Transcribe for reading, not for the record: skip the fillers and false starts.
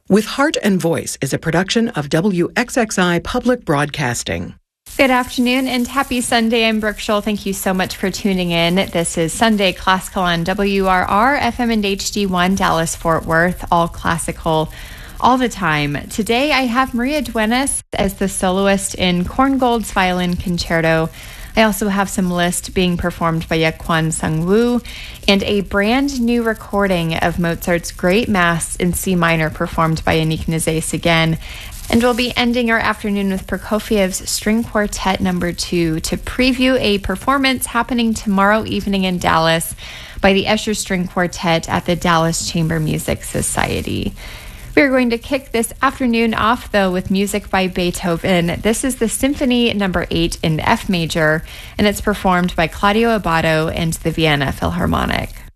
With Heart and Voice is a production of WXXI Public Broadcasting. Good afternoon and happy Sunday. I'm Brooke Scholl. Thank you so much for tuning in. This is Sunday Classical on WRR, FM and HD1, Dallas-Fort Worth, all classical all the time. Today I have Maria Duenas as the soloist in Korngold's Violin Concerto. I also have some Liszt being performed by Yaquan Sung-woo and a brand new recording of Mozart's Great Mass in C minor performed by Yannick Nézet-Séguin. And we'll be ending our afternoon with Prokofiev's String Quartet No. 2 to preview a performance happening tomorrow evening in Dallas by the Escher String Quartet at the Dallas Chamber Music Society. We're going to kick this afternoon off, though, with music by Beethoven. This is the Symphony No. 8 in F major, and it's performed by Claudio Abbado and the Vienna Philharmonic.